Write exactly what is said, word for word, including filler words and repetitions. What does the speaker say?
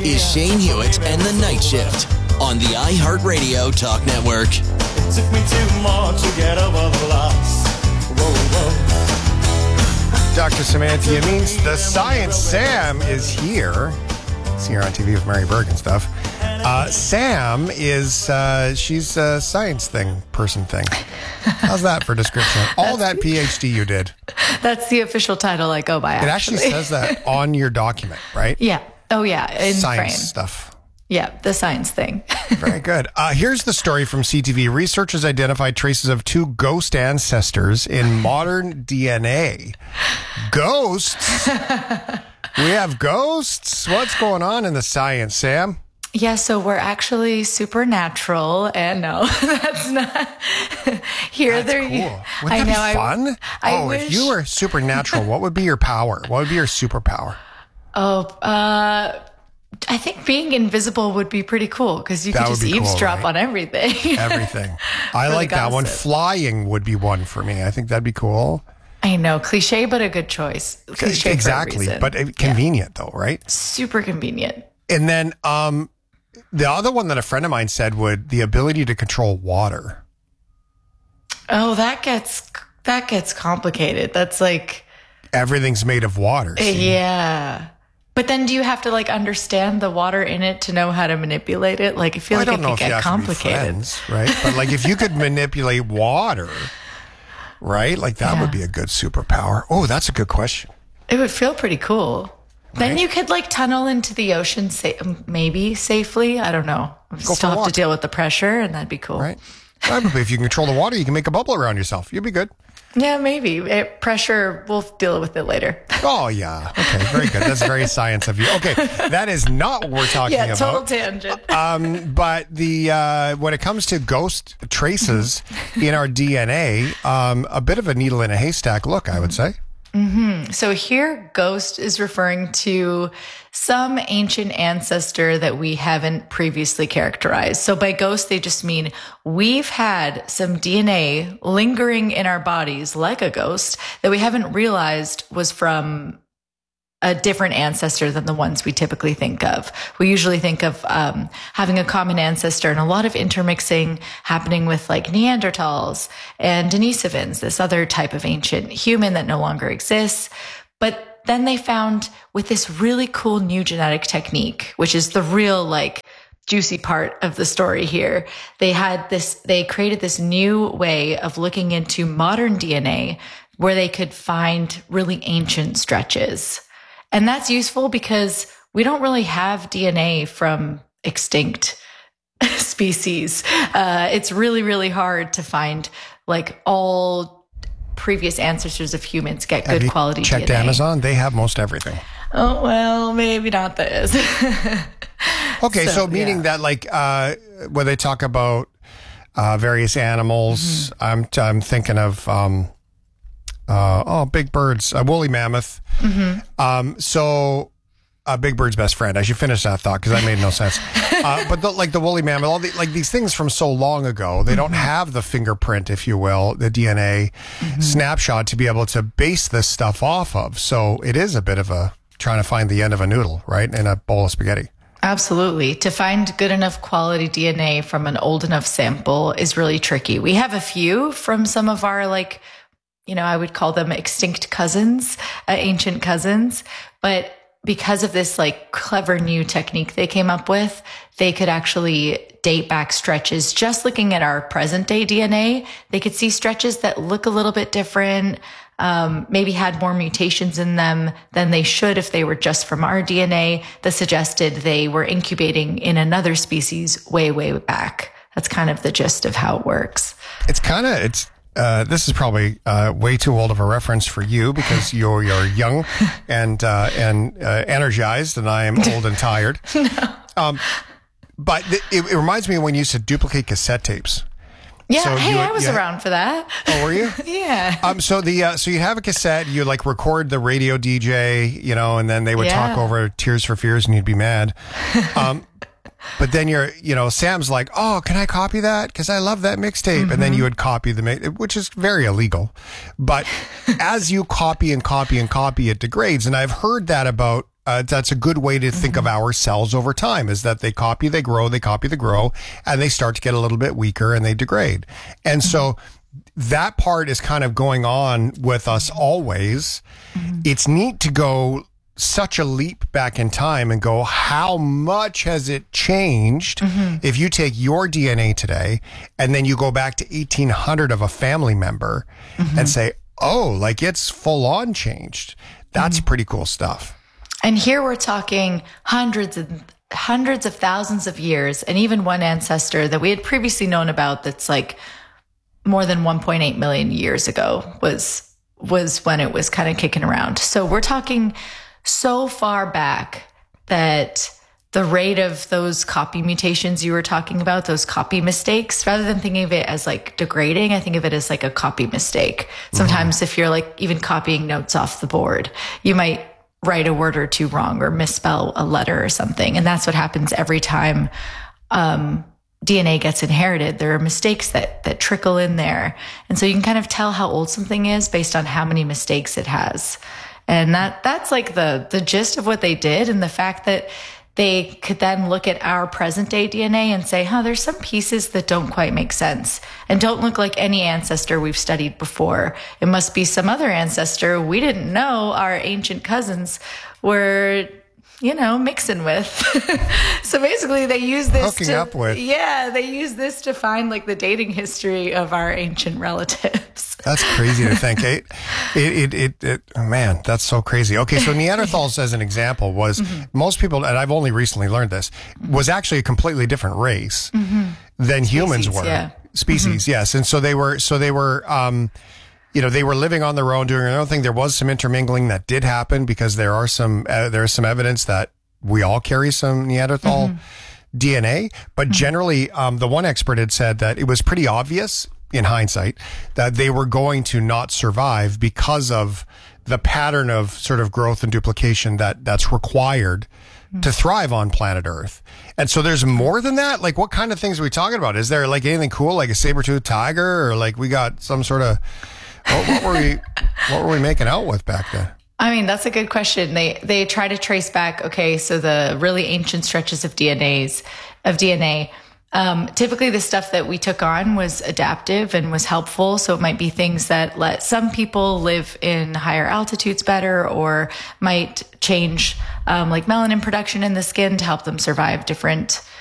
is Shane Hewitt and the Night Shift on the iHeartRadio Talk Network. It took me too long to get over the loss. Whoa, whoa. Doctor Samantha means the Science Sam is here. See her on T V with Mary Berg and stuff. Uh, Sam is, uh, she's a science thing, person thing. How's that for description? All that P H D you did. That's the official title I go by, It actually. actually says that on your document, right? Yeah. Oh, yeah. In Science frame. stuff. Yeah, the science thing. Very good. Uh, here's the story from C T V. Researchers identified traces of two ghost ancestors in modern D N A. Ghosts? We have ghosts? What's going on in the science, Sam? Yeah, so we're actually supernatural, and no, that's not. Here, That's there. cool. Wouldn't I that know. be fun? I, I oh, wish, if you were supernatural, what would be your power? What would be your superpower? Oh, uh, I think being invisible would be pretty cool because you That could would just be cool, eavesdrop right? on everything. Everything. I For the like that one. gossip. Flying would be one for me. I think that'd be cool. I know, cliche, but a good choice. Cliche exactly, for a reason. but uh, convenient though, right? Super convenient. And then um, the other one that a friend of mine said would the ability to control water. Oh, that gets that gets complicated. That's like, Everything's made of water. see? yeah. But then, do you have to like understand the water in it to know how to manipulate it? Like, I feel I like don't it know could if you get have to be complicated. friends, right? But like if you could manipulate water, right? Like that Yeah. would be a good superpower. Oh, that's a good question. It would feel pretty cool. Then Right. you could like tunnel into the ocean, sa- maybe safely. I don't know. for Still a have walk. to deal with the pressure, and that'd be cool. Right? Probably if you can control the water, you can make a bubble around yourself. You'll be good. Yeah, maybe. It, pressure, we'll deal with it later. Oh, yeah. Okay, very good. That's very science of you. Okay, that is not what we're talking Yeah, total about. tangent. Um, but the uh, when it comes to ghost traces in our D N A, um, a bit of a needle in a haystack look, I would say. So here, ghost is referring to some ancient ancestor that we haven't previously characterized. So by ghost, they just mean we've had some D N A lingering in our bodies like a ghost that we haven't realized was from a different ancestor than the ones we typically think of. We usually think of um, having a common ancestor and a lot of intermixing happening with like Neanderthals and Denisovans, this other type of ancient human that no longer exists. But then they found with this really cool new genetic technique, which is the real like juicy part of the story here. They had this, they created this new way of looking into modern D N A where they could find really ancient stretches. And that's useful because we don't really have D N A from extinct species. Uh, it's really, really hard to find like all previous ancestors of humans get Have good you quality checked D N A. Amazon? They have most everything. Oh, well, maybe not this. Okay, so, So, meaning yeah. that like uh, when they talk about uh, various animals, Mm-hmm. I'm I'm thinking of um, uh, oh big birds, a woolly mammoth. Mm-hmm. Um, so uh, Big Bird's best friend. I should finish that thought because that made no sense. Uh, but the, like the woolly mammoth, all the, like these things from so long ago, they don't have the fingerprint, if you will, the D N A snapshot to be able to base this stuff off of. So it is a bit of a trying to find the end of a noodle, right, in a bowl of spaghetti. Absolutely. To find good enough quality D N A from an old enough sample is really tricky. We have a few from some of our, like, you know, I would call them extinct cousins, uh, ancient cousins. But because of this, like, clever new technique they came up with, they could actually date back stretches. Just looking at our present day D N A, they could see stretches that look a little bit different. Um, maybe had more mutations in them than they should if they were just from our D N A that suggested they were incubating in another species way, way back. That's kind of the gist of how it works. It's kind of, it's, uh, this is probably uh, way too old of a reference for you because you're, you're young and, uh, and uh, energized, and I am old and tired. No. Um, but th- it, it reminds me of when you used to duplicate cassette tapes. Yeah, So hey, you- I was yeah. around for that. Oh, were you? Yeah. Um, so the uh, so you have a cassette, you like record the radio D J, you know, and then they would talk Yeah. over Tears for Fears, and you'd be mad. Um, but then you're, you know, Sam's like, "Oh, can I copy that? Because I love that mixtape." Mm-hmm. And then you would copy the mix, which is very illegal. But as you copy and copy and copy, it degrades. And I've heard that about uh, that's a good way to think mm-hmm. of our cells over time, is that they copy, they grow, they copy, they grow, and they start to get a little bit weaker and they degrade. And mm-hmm. so that part is kind of going on with us always. Mm-hmm. It's neat to go such a leap back in time and go, how much has it changed mm-hmm. if you take your D N A today and then you go back to eighteen hundred of a family member mm-hmm. and say, oh, like it's full on changed. That's mm-hmm. pretty cool stuff. And here we're talking hundreds and hundreds of thousands of years, and even one ancestor that we had previously known about that's like more than one point eight million years ago was was when it was kind of kicking around. So we're talking so far back that the rate of those copy mutations you were talking about, those copy mistakes, rather than thinking of it as like degrading, I think of it as like a copy mistake. Sometimes mm-hmm. if you're like even copying notes off the board, you might write a word or two wrong or misspell a letter or something. And that's what happens every time um, D N A gets inherited. There are mistakes that that trickle in there. And so you can kind of tell how old something is based on how many mistakes it has. And that that's like the the gist of what they did, and the fact that they could then look at our present day D N A and say, huh, there's some pieces that don't quite make sense and don't look like any ancestor we've studied before. It must be some other ancestor we didn't know our ancient cousins were, you know, mixing with. So basically they use this hooking to, up with. Yeah, they use this to find like the dating history of our ancient relatives. That's crazy to think. It, it, it, it, it oh man, that's so crazy. Okay, so Neanderthals, as an example, was mm-hmm. most people, and I've only recently learned this, was actually a completely different race mm-hmm. than Species, humans were. Yeah. Species, mm-hmm. yes. And so they were, so they were, um, you know, they were living on their own, doing their own thing. There was some intermingling that did happen because there are some, uh, there is some evidence that we all carry some Neanderthal mm-hmm. D N A. But mm-hmm. generally, um, the one expert had said that it was pretty obvious in hindsight that they were going to not survive because of the pattern of sort of growth and duplication that that's required mm-hmm. to thrive on planet Earth. And so there's more than that. Like, what kind of things are we talking about? Is there like anything cool, like a saber-toothed tiger, or like we got some sort of, what, what were we, what were we making out with back then? I mean, that's a good question. They they try to trace back. Okay, so the really ancient stretches of D N A's of D N A. Um, typically, the stuff that we took on was adaptive and was helpful. So it might be things that let some people live in higher altitudes better, or might change um, like melanin production in the skin to help them survive different